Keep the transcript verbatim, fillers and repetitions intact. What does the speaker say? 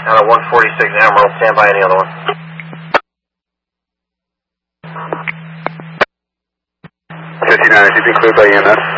Out of one forty-six Emerald, stand by any other one. fifty-nine, is he been cleared by E M S?